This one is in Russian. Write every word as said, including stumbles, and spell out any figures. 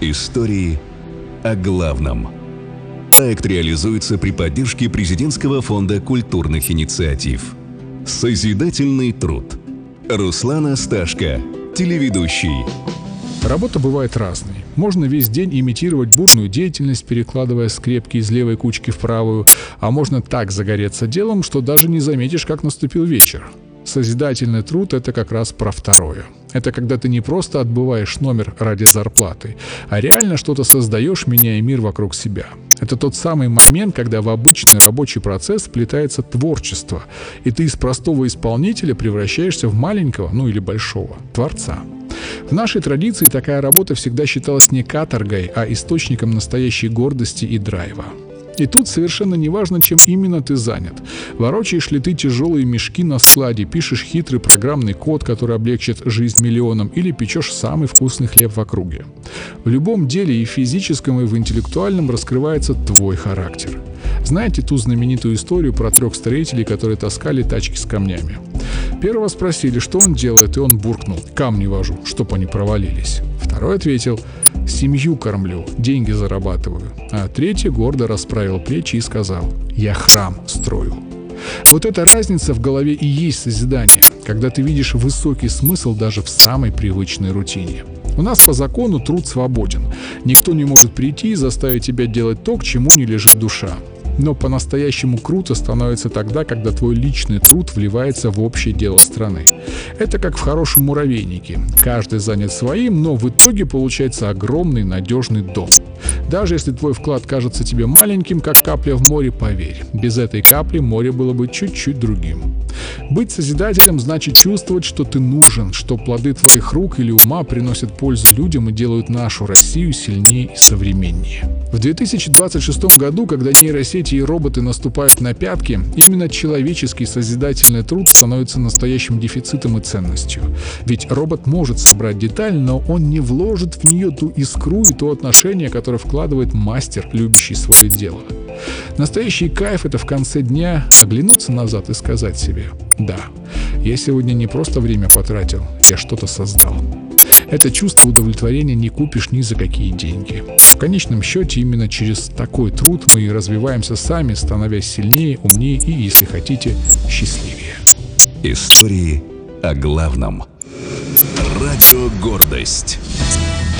Истории о главном. Проект реализуется при поддержке Президентского фонда культурных инициатив. Созидательный труд. Руслан Асташко, телеведущий. Работа бывает разной. Можно весь день имитировать бурную деятельность, перекладывая скрепки из левой кучки в правую, а можно так загореться делом, что даже не заметишь, как наступил вечер. Созидательный труд — это как раз про второе. Это когда ты не просто отбываешь номер ради зарплаты, а реально что-то создаешь, меняя мир вокруг себя. Это тот самый момент, когда в обычный рабочий процесс вплетается творчество, и ты из простого исполнителя превращаешься в маленького, ну или большого, творца. В нашей традиции такая работа всегда считалась не каторгой, а источником настоящей гордости и драйва. И тут совершенно не важно, чем именно ты занят. Ворочаешь ли ты тяжелые мешки на складе, пишешь хитрый программный код, который облегчит жизнь миллионам, или печешь самый вкусный хлеб в округе. В любом деле, и в физическом, и в интеллектуальном, раскрывается твой характер. Знаете ту знаменитую историю про трех строителей, которые таскали тачки с камнями? Первого спросили, что он делает, и он буркнул: «Камни вожу, чтоб они провалились». Второй ответил: «Семью кормлю, деньги зарабатываю». А третий гордо расправил плечи и сказал: «Я храм строю». Вот эта разница в голове и есть созидание, когда ты видишь высокий смысл даже в самой привычной рутине. У нас по закону труд свободен. Никто не может прийти и заставить тебя делать то, к чему не лежит душа. Но по-настоящему круто становится тогда, когда твой личный труд вливается в общее дело страны. Это как в хорошем муравейнике. Каждый занят своим, но в итоге получается огромный надежный дом. Даже если твой вклад кажется тебе маленьким, как капля в море, поверь, без этой капли море было бы чуть-чуть другим. Быть созидателем значит чувствовать, что ты нужен, что плоды твоих рук или ума приносят пользу людям и делают нашу Россию сильнее и современнее. В две тысячи двадцать шестом году, когда нейросети и роботы наступают на пятки, именно человеческий созидательный труд становится настоящим дефицитом и ценностью. Ведь робот может собрать деталь, но он не вложит в нее ту искру и то отношение, которое вкладывает мастер, любящий свое дело. Настоящий кайф — это в конце дня оглянуться назад и сказать себе: «Да, я сегодня не просто время потратил, я что-то создал». Это чувство удовлетворения не купишь ни за какие деньги. В конечном счете, именно через такой труд мы и развиваемся сами, становясь сильнее, умнее и, если хотите, счастливее. Истории о главном. Радио «Гордость».